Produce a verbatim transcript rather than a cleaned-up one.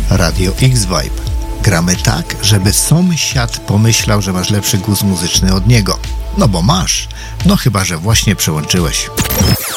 Radio X-Vibe. Gramy tak, żeby sąsiad pomyślał, że masz lepszy gust muzyczny od niego. No bo masz. No chyba, że właśnie przełączyłeś.